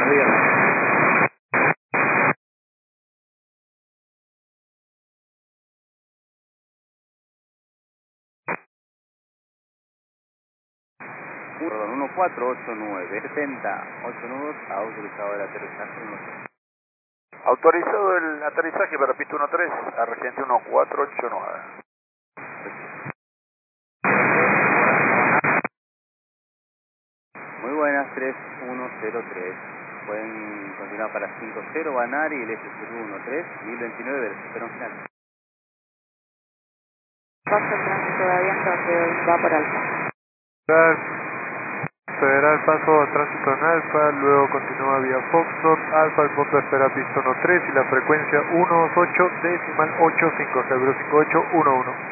días. Perdón, 1489, 70, 8 nudos, ha autorizado el aterrizaje 1. Autorizado el aterrizaje para pista 13 a Argentina 1489. Muy buenas, 3103. Pueden continuar para 50 Banari, el S013, 1029 del sistema final. Paso el tránsito de avión que va por Alfa. Federal paso a tránsito en Alfa, luego continúa vía Foxtrot, Alfa, el fondo espera pista 13 y la frecuencia 128 decimal 85, 05811.